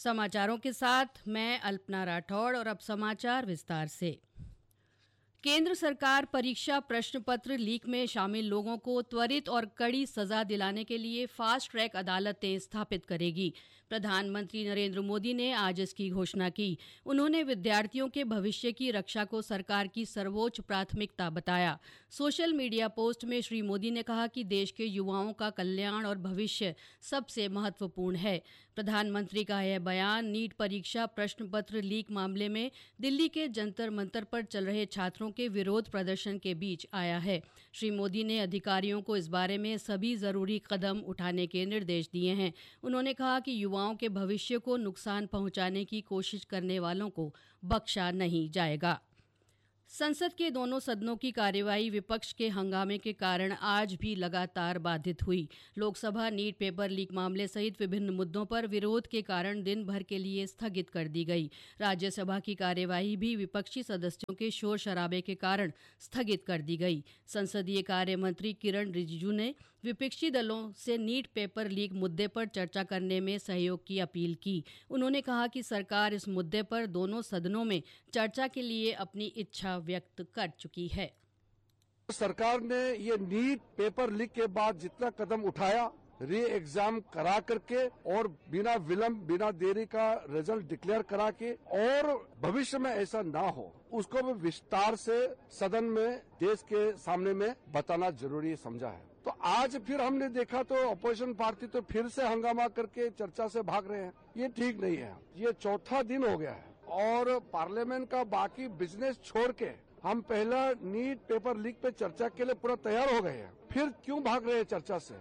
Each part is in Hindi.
समाचारों के साथ मैं अल्पना राठौड़ और अब समाचार विस्तार से। केंद्र सरकार परीक्षा प्रश्न पत्र लीक में शामिल लोगों को त्वरित और कड़ी सजा दिलाने के लिए फास्ट ट्रैक अदालतें स्थापित करेगी। प्रधानमंत्री नरेंद्र मोदी ने आज इसकी घोषणा की। उन्होंने विद्यार्थियों के भविष्य की रक्षा को सरकार की सर्वोच्च प्राथमिकता बताया। सोशल मीडिया पोस्ट में श्री मोदी ने कहा कि देश के युवाओं का कल्याण और भविष्य सबसे महत्वपूर्ण है। प्रधानमंत्री का यह बयान नीट परीक्षा प्रश्न पत्र लीक मामले में दिल्ली के जंतर मंतर पर चल रहे छात्रों के विरोध प्रदर्शन के बीच आया है। श्री मोदी ने अधिकारियों को इस बारे में सभी जरूरी कदम उठाने के निर्देश दिए हैं। उन्होंने कहा कि युवाओं के भविष्य को नुकसान पहुंचाने की कोशिश करने वालों को बख्शा नहीं जाएगा। संसद के दोनों सदनों की कार्यवाही विपक्ष के हंगामे के कारण आज भी लगातार बाधित हुई। लोकसभा नीट पेपर लीक मामले सहित विभिन्न मुद्दों पर विरोध के कारण दिन भर के लिए स्थगित कर दी गई। राज्यसभा की कार्यवाही भी विपक्षी सदस्यों के शोर शराबे के कारण स्थगित कर दी गई। संसदीय कार्य मंत्री किरण रिजिजू ने विपक्षी दलों से नीट पेपर लीक मुद्दे पर चर्चा करने में सहयोग की अपील की। उन्होंने कहा कि सरकार इस मुद्दे पर दोनों सदनों में चर्चा के लिए अपनी इच्छा व्यक्त कर चुकी है। सरकार ने ये नीट पेपर लीक के बाद जितना कदम उठाया, री एग्जाम करा करके और बिना विलंब बिना देरी का रिजल्ट डिक्लेयर करा के, और भविष्य में ऐसा ना हो उसको भी विस्तार से सदन में देश के सामने में बताना जरूरी समझा है। तो आज फिर हमने देखा तो अपोजिशन पार्टी तो फिर से हंगामा करके चर्चा से भाग रहे हैं। ये ठीक नहीं है। ये चौथा दिन हो गया है और पार्लियामेंट का बाकी बिजनेस छोड़ के हम पहला नीट पेपर लीक पे चर्चा के लिए पूरा तैयार हो गए हैं। फिर क्यों भाग रहे हैं चर्चा से?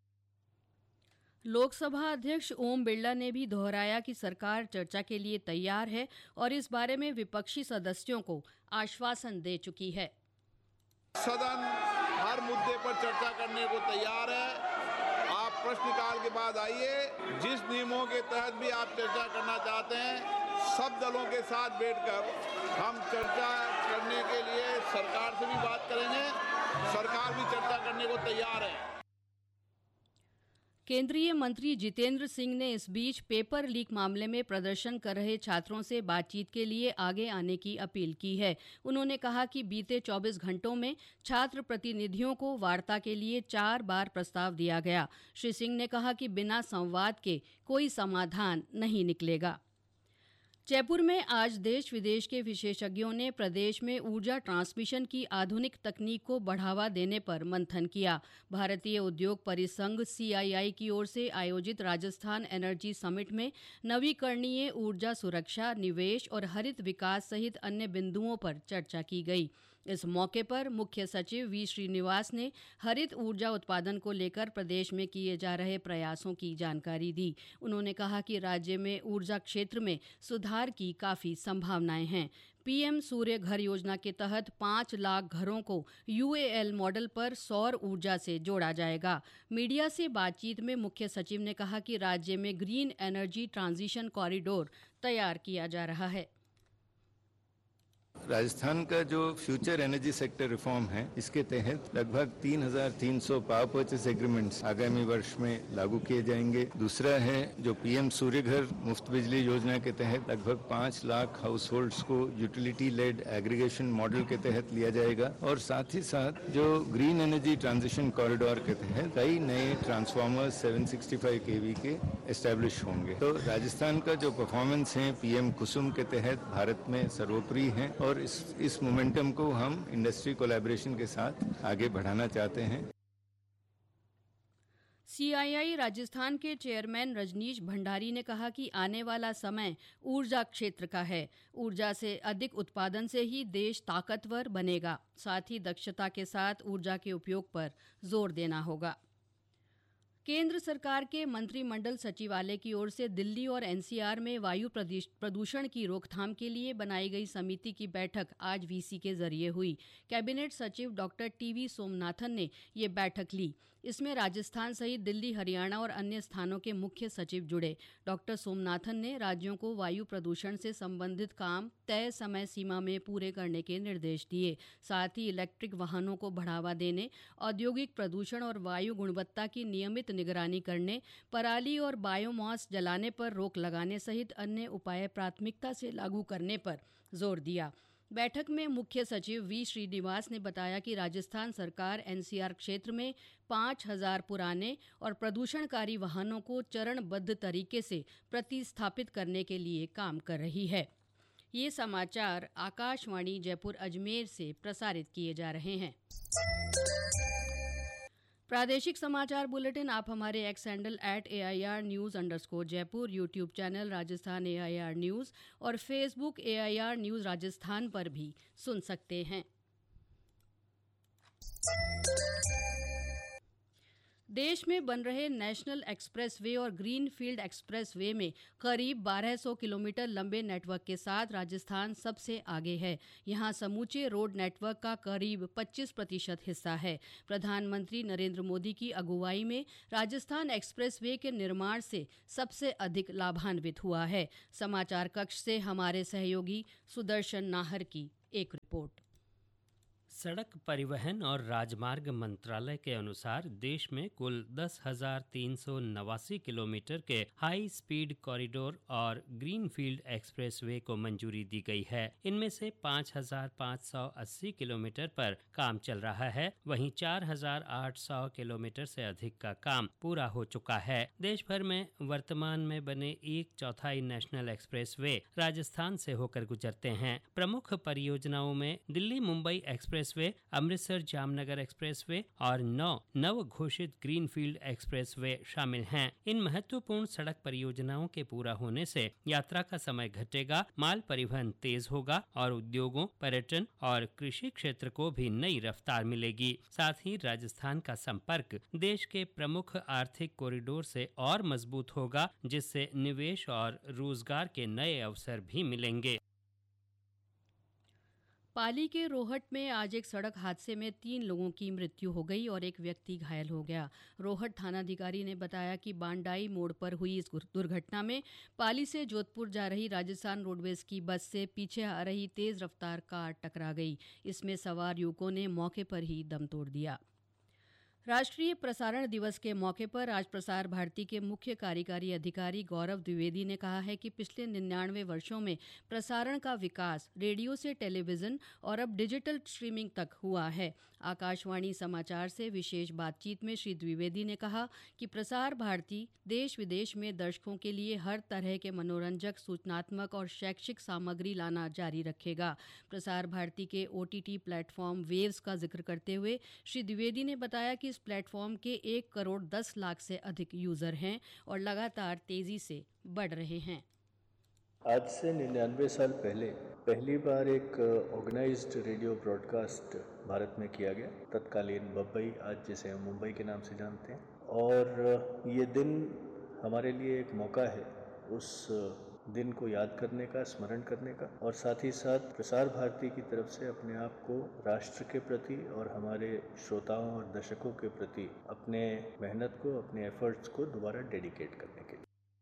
लोकसभा अध्यक्ष ओम बिरला ने भी दोहराया कि सरकार चर्चा के लिए तैयार है और इस बारे में विपक्षी सदस्यों को आश्वासन दे चुकी है। सदन हर मुद्दे पर चर्चा करने को तैयार है। आप प्रश्नकाल के बाद आइए, जिस नियमों के तहत भी आप चर्चा करना चाहते हैं सब दलों के साथ बैठकर हम चर्चा करने के लिए सरकार से भी बात करेंगे। सरकार भी चर्चा करने को तैयार है। केंद्रीय मंत्री जितेंद्र सिंह ने इस बीच पेपर लीक मामले में प्रदर्शन कर रहे छात्रों से बातचीत के लिए आगे आने की अपील की है। उन्होंने कहा कि बीते 24 घंटों में छात्र प्रतिनिधियों को वार्ता के लिए 4 बार प्रस्ताव दिया गया। श्री सिंह ने कहा कि बिना संवाद के कोई समाधान नहीं निकलेगा। जयपुर में आज देश विदेश के विशेषज्ञों ने प्रदेश में ऊर्जा ट्रांसमिशन की आधुनिक तकनीक को बढ़ावा देने पर मंथन किया। भारतीय उद्योग परिसंघ CII की ओर से आयोजित राजस्थान एनर्जी समिट में नवीकरणीय ऊर्जा सुरक्षा, निवेश और हरित विकास सहित अन्य बिंदुओं पर चर्चा की गई। इस मौके पर मुख्य सचिव V श्रीनिवास ने हरित ऊर्जा उत्पादन को लेकर प्रदेश में किए जा रहे प्रयासों की जानकारी दी। उन्होंने कहा कि राज्य में ऊर्जा क्षेत्र में सुधार की काफी संभावनाएं हैं। PM सूर्य घर योजना के तहत 5 लाख घरों को UAL मॉडल पर सौर ऊर्जा से जोड़ा जाएगा। मीडिया से बातचीत में मुख्य सचिव ने कहा कि राज्य में ग्रीन एनर्जी ट्रांजिशन कॉरिडोर तैयार किया जा रहा है। राजस्थान का जो फ्यूचर एनर्जी सेक्टर रिफॉर्म है, इसके तहत लगभग 3,300 पावर परचेस एग्रीमेंट्स आगामी वर्ष में लागू किए जाएंगे। दूसरा है जो PM सूर्य घर मुफ्त बिजली योजना के तहत लगभग 5 लाख हाउस होल्ड्स को यूटिलिटी लेड एग्रीगेशन मॉडल के तहत लिया जाएगा। और साथ ही साथ जो ग्रीन एनर्जी ट्रांजिशन कॉरिडोर के तहत कई नए ट्रांसफार्मर 765 kV के एस्टेब्लिश होंगे। तो राजस्थान का जो परफॉर्मेंस है PM कुसुम के तहत भारत में सर्वोपरि है और इस मोमेंटम को हम इंडस्ट्री कोलैबोरेशन के साथ आगे बढ़ाना चाहते हैं। CII राजस्थान के चेयरमैन रजनीश भंडारी ने कहा कि आने वाला समय ऊर्जा क्षेत्र का है। ऊर्जा से अधिक उत्पादन से ही देश ताकतवर बनेगा। साथ ही दक्षता के साथ ऊर्जा के उपयोग पर जोर देना होगा। केंद्र सरकार के मंत्रिमंडल सचिवालय की ओर से दिल्ली और NCR में वायु प्रदूषण की रोकथाम के लिए बनाई गई समिति की बैठक आज VC के जरिए हुई। कैबिनेट सचिव डॉक्टर TV सोमनाथन ने ये बैठक ली। इसमें राजस्थान सहित दिल्ली, हरियाणा और अन्य स्थानों के मुख्य सचिव जुड़े। डॉक्टर सोमनाथन ने राज्यों को वायु प्रदूषण से संबंधित काम तय समय सीमा में पूरे करने के निर्देश दिए। साथ ही इलेक्ट्रिक वाहनों को बढ़ावा देने, औद्योगिक प्रदूषण और वायु गुणवत्ता की नियमित निगरानी करने, पराली और बायोमास जलाने पर रोक लगाने सहित अन्य उपाय प्राथमिकता से लागू करने पर जोर दिया। बैठक में मुख्य सचिव वी श्रीनिवास ने बताया कि राजस्थान सरकार एनसीआर क्षेत्र में 5000 पुराने और प्रदूषणकारी वाहनों को चरणबद्ध तरीके से प्रतिस्थापित करने के लिए काम कर रही है। ये समाचार आकाशवाणी जयपुर अजमेर से प्रसारित किए जा रहे हैं। प्रादेशिक समाचार बुलेटिन आप हमारे x handle @AIR_News_जयपुर, YouTube channel Rajasthan AIR news और फेसबुक AIR न्यूज़ राजस्थान पर भी सुन सकते हैं। देश में बन रहे नेशनल एक्सप्रेसवे और ग्रीनफील्ड एक्सप्रेसवे में करीब 1200 किलोमीटर लंबे नेटवर्क के साथ राजस्थान सबसे आगे है। यहां समूचे रोड नेटवर्क का करीब 25% हिस्सा है। प्रधानमंत्री नरेंद्र मोदी की अगुवाई में राजस्थान एक्सप्रेसवे के निर्माण से सबसे अधिक लाभान्वित हुआ है। समाचार कक्ष से हमारे सहयोगी सुदर्शन नाहर की एक रिपोर्ट। सड़क परिवहन और राजमार्ग मंत्रालय के अनुसार देश में कुल 10,389 किलोमीटर के हाई स्पीड कॉरिडोर और ग्रीनफील्ड एक्सप्रेसवे को मंजूरी दी गई है। इनमें से 5,580 किलोमीटर पर काम चल रहा है, वहीं 4,800 किलोमीटर से अधिक का काम पूरा हो चुका है। देश भर में वर्तमान में बने 1/4 नेशनल एक्सप्रेसवे राजस्थान से होकर गुजरते हैं। प्रमुख परियोजनाओं में दिल्ली मुंबई एक्सप्रेसवे, अमृतसर जामनगर एक्सप्रेसवे और 9 नव घोषित ग्रीनफील्ड एक्सप्रेसवे शामिल हैं। इन महत्वपूर्ण सड़क परियोजनाओं के पूरा होने से यात्रा का समय घटेगा, माल परिवहन तेज होगा और उद्योगों, पर्यटन और कृषि क्षेत्र को भी नई रफ्तार मिलेगी। साथ ही राजस्थान का संपर्क देश के प्रमुख आर्थिक कॉरिडोर से और मजबूत होगा, जिससे निवेश और रोजगार के नए अवसर भी मिलेंगे। पाली के रोहट में आज एक सड़क हादसे में 3 लोगों की मृत्यु हो गई और एक व्यक्ति घायल हो गया। रोहट थानाधिकारी ने बताया कि बांडाई मोड़ पर हुई इस दुर्घटना में पाली से जोधपुर जा रही राजस्थान रोडवेज की बस से पीछे आ रही तेज रफ्तार कार टकरा गई। इसमें सवार युवकों ने मौके पर ही दम तोड़ दिया। राष्ट्रीय प्रसारण दिवस के मौके पर आज प्रसार भारती के मुख्य कार्यकारी अधिकारी गौरव द्विवेदी ने कहा है कि पिछले 99 वर्षों में प्रसारण का विकास रेडियो से टेलीविज़न और अब डिजिटल स्ट्रीमिंग तक हुआ है। आकाशवाणी समाचार से विशेष बातचीत में श्री द्विवेदी ने कहा कि प्रसार भारती देश विदेश में दर्शकों के लिए हर तरह के मनोरंजक, सूचनात्मक और शैक्षिक सामग्री लाना जारी रखेगा। प्रसार भारती के OTT प्लेटफॉर्म वेव्स का जिक्र करते हुए श्री द्विवेदी ने बताया कि इस प्लेटफॉर्म के 1 करोड़ 10 लाख से अधिक यूजर हैं और लगातार तेजी से बढ़ रहे हैं। आज से 99 साल पहले पहली बार एक ऑर्गेनाइज्ड रेडियो ब्रॉडकास्ट भारत में किया गया, तत्कालीन बम्बई, आज जिसे हम मुंबई के नाम से जानते हैं। और ये दिन हमारे लिए एक मौका है उस दिन को याद करने का, स्मरण करने का, और साथ ही साथ प्रसार भारती की तरफ से अपने आप को राष्ट्र के प्रति और हमारे श्रोताओं और दर्शकों के प्रति अपने मेहनत को, अपने एफर्ट्स को दोबारा डेडिकेट करने के लिए।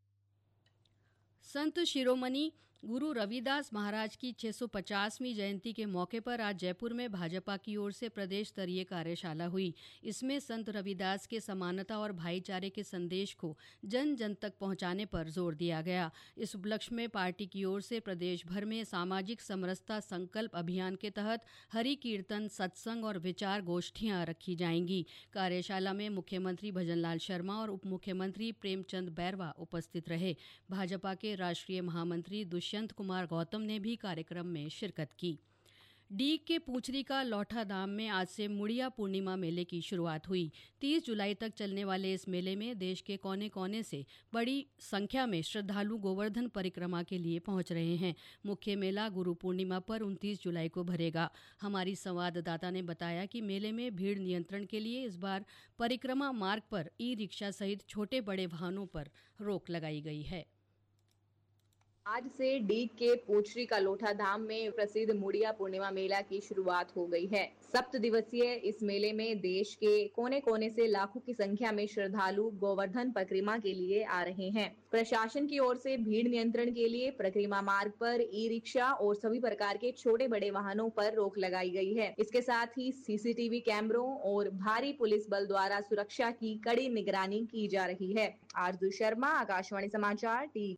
संत शिरोमणि गुरु रविदास महाराज की 650वीं जयंती के मौके पर आज जयपुर में भाजपा की ओर से प्रदेश स्तरीय कार्यशाला हुई। इसमें संत रविदास के समानता और भाईचारे के संदेश को जन जन तक पहुंचाने पर जोर दिया गया। इस उपलक्ष्य में पार्टी की ओर से प्रदेश भर में सामाजिक समरसता संकल्प अभियान के तहत हरि कीर्तन, सत्संग और विचार गोष्ठियां रखी जाएंगी। कार्यशाला में मुख्यमंत्री भजनलाल शर्मा और उप मुख्यमंत्री प्रेमचंद बैरवा उपस्थित रहे। भाजपा के राष्ट्रीय महामंत्री दुष्यंत कुमार गौतम ने भी कार्यक्रम में शिरकत की। डीग के पूंछरी का लौठा धाम में आज से मुड़िया पूर्णिमा मेले की शुरुआत हुई। 30 जुलाई तक चलने वाले इस मेले में देश के कोने कोने से बड़ी संख्या में श्रद्धालु गोवर्धन परिक्रमा के लिए पहुंच रहे हैं। मुख्य मेला गुरु पूर्णिमा पर 29 जुलाई को भरेगा। हमारी संवाददाता ने बताया कि मेले में भीड़ नियंत्रण के लिए इस बार परिक्रमा मार्ग पर ई-रिक्शा सहित छोटे बड़े वाहनों पर रोक लगाई गई है। आज से डीग के पोचरी का लोठा धाम में प्रसिद्ध मुड़िया पूर्णिमा मेला की शुरुआत हो गई है। 7 दिवसीय इस मेले में देश के कोने कोने से लाखों की संख्या में श्रद्धालु गोवर्धन परिक्रमा के लिए आ रहे हैं। प्रशासन की ओर से भीड़ नियंत्रण के लिए परिक्रमा मार्ग पर ई रिक्शा और सभी प्रकार के छोटे बड़े वाहनों पर रोक लगाई गई है। इसके साथ ही सीसीटीवी कैमरों और भारी पुलिस बल द्वारा सुरक्षा की कड़ी निगरानी की जा रही है। आरजू शर्मा, आकाशवाणी समाचार, टी।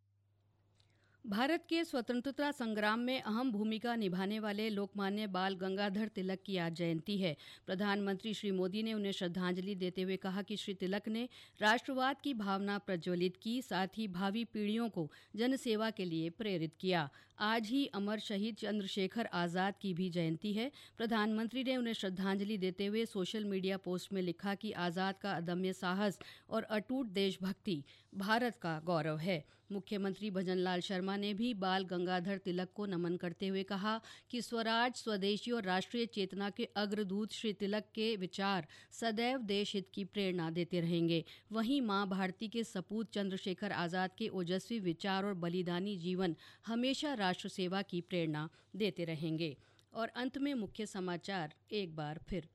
भारत के स्वतंत्रता संग्राम में अहम भूमिका निभाने वाले लोकमान्य बाल गंगाधर तिलक की आज जयंती है। प्रधानमंत्री श्री मोदी ने उन्हें श्रद्धांजलि देते हुए कहा कि श्री तिलक ने राष्ट्रवाद की भावना प्रज्वलित की, साथ ही भावी पीढ़ियों को जनसेवा के लिए प्रेरित किया। आज ही अमर शहीद चंद्रशेखर आज़ाद की भी जयंती है। प्रधानमंत्री ने उन्हें श्रद्धांजलि देते हुए सोशल मीडिया पोस्ट में लिखा कि आज़ाद का अदम्य साहस और अटूट देशभक्ति भारत का गौरव है। मुख्यमंत्री भजनलाल शर्मा ने भी बाल गंगाधर तिलक को नमन करते हुए कहा कि स्वराज, स्वदेशी और राष्ट्रीय चेतना के अग्रदूत श्री तिलक के विचार सदैव देश हित की प्रेरणा देते रहेंगे। वहीं मां भारती के सपूत चंद्रशेखर आज़ाद के ओजस्वी विचार और बलिदानी जीवन हमेशा राष्ट्र सेवा की प्रेरणा देते रहेंगे। और अंत में मुख्य समाचार एक बार फिर।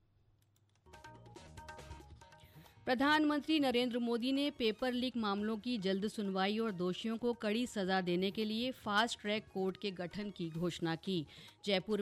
प्रधानमंत्री नरेंद्र मोदी ने पेपर लीक मामलों की जल्द सुनवाई और दोषियों को कड़ी सजा देने के लिए फास्ट ट्रैक कोर्ट के गठन की घोषणा की। जयपुर